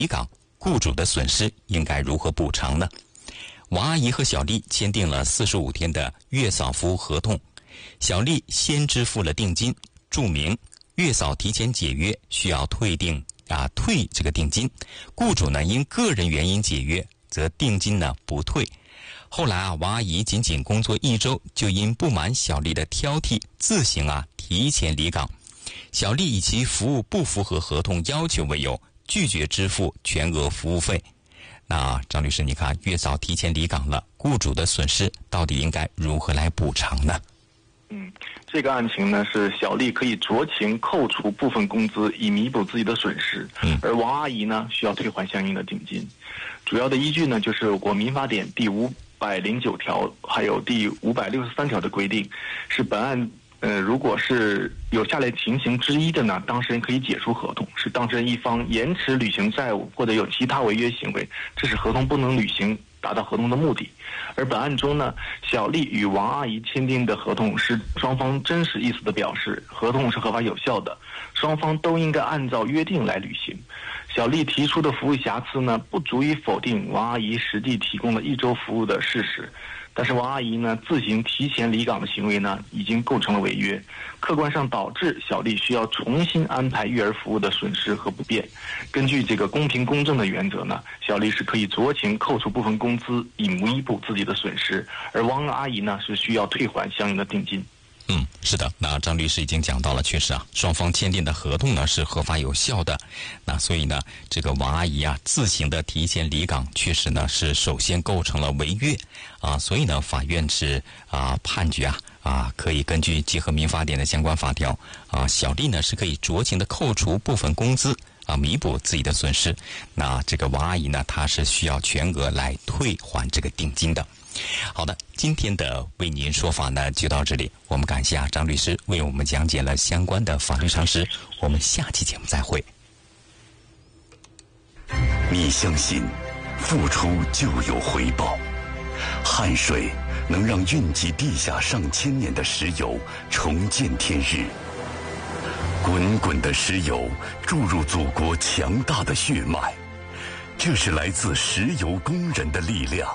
离岗，雇主的损失应该如何补偿呢？王阿姨和小丽签订了45天的月嫂服务合同，小丽先支付了定金，注明月嫂提前解约需要退这个定金，雇主呢因个人原因解约，则定金呢不退。后来王阿姨仅仅工作1周，就因不满小丽的挑剔，自行提前离岗。小丽以其服务不符合合同要求为由，拒绝支付全额服务费。那张律师，你看月嫂提前离岗了，雇主的损失到底应该如何来补偿呢？ 这个案情呢是小丽可以酌情扣除部分工资以弥补自己的损失，而王阿姨呢需要退还相应的定金。主要的依据呢就是我国民法典第509条还有第563条的规定，是本案如果是有下列情形之一的呢，当事人可以解除合同，是当事人一方延迟履行债务或者有其他违约行为，这是合同不能履行，达到合同的目的。而本案中呢，小丽与王阿姨签订的合同是双方真实意思的表示，合同是合法有效的，双方都应该按照约定来履行。小丽提出的服务瑕疵呢，不足以否定王阿姨实际提供了1周服务的事实。但是王阿姨呢自行提前离岗的行为呢，已经构成了违约，客观上导致小丽需要重新安排育儿服务的损失和不便。根据这个公平公正的原则呢，小丽是可以酌情扣除部分工资以弥补自己的损失，而王阿姨呢是需要退还相应的定金。 是的，那张律师已经讲到了，确实双方签订的合同呢是合法有效的。那所以呢，这个王阿姨自行的提前离岗，确实呢是首先构成了违约所以呢，法院是判决可以根据结合民法典的相关法条小丽呢是可以酌情的扣除部分工资弥补自己的损失。那这个王阿姨呢，她是需要全额来退还这个定金的。好的，今天的为您说法呢就到这里，我们感谢张律师为我们讲解了相关的法律常识，我们下期节目再会。 你相信付出就有回报，汗水能让蕴积地下上千年的石油重见天日，滚滚的石油注入祖国强大的血脉，这是来自石油工人的力量。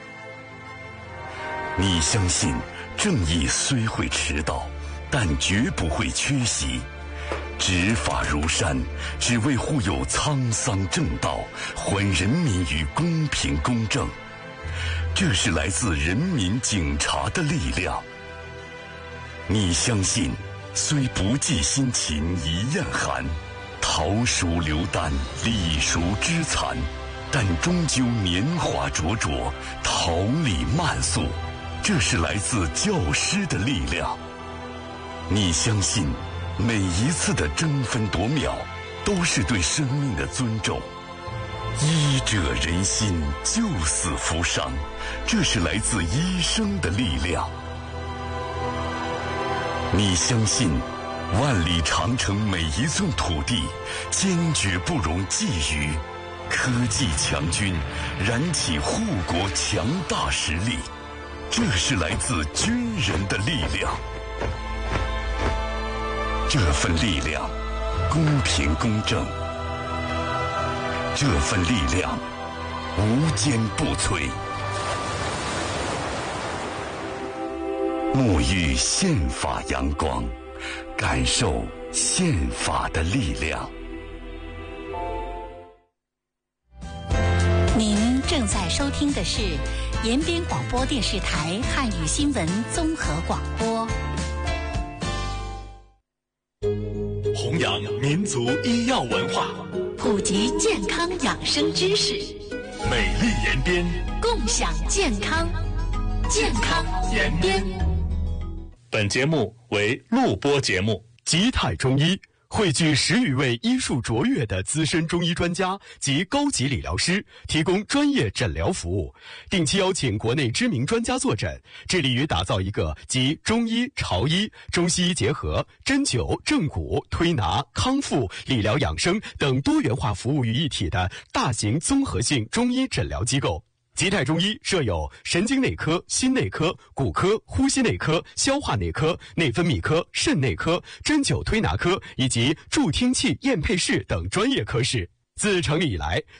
你相信正义虽会迟到，但绝不会缺席，执法如山，只为护佑沧桑正道，还人民于公平公正，这是来自人民警察的力量。你相信虽不计辛勤一样寒，桃熟流丹李熟枝残，但终究年华灼灼，桃李漫诉，这是来自教师的力量。你相信每一次的争分夺秒都是对生命的尊重，医者仁心，救死扶伤，这是来自医生的力量。你相信万里长城每一寸土地坚决不容觊觎，科技强军燃起护国强大实力，这是来自军人的力量。这份力量公平公正，这份力量无坚不摧。沐浴宪法阳光，感受宪法的力量。 您正在收听的是延边广播电视台汉语新闻综合广播。 弘扬民族医药文化， 普及健康养生知识， 美丽延边， 共享健康，健康延边。 本节目为录播节目。吉泰中医汇聚10余位医术卓越的资深中医专家及高级理疗师，提供专业诊疗服务，定期邀请国内知名专家坐诊，致力于打造一个集中医、潮医、中西医结合、针灸、正骨、推拿、康复、理疗养生等多元化服务于一体的大型综合性中医诊疗机构。吉泰中医设有神经内科、心内科、骨科、呼吸内科、消化内科、内分泌科、肾内科、针灸推拿科以及助听器验配室等专业科室。 自成立以来，